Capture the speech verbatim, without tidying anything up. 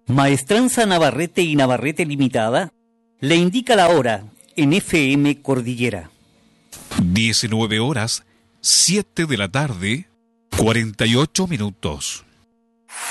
Maestranza Navarrete y Navarrete Limitada le indica la hora en F M Cordillera. diecinueve horas, siete de la tarde, cuarenta y ocho minutos.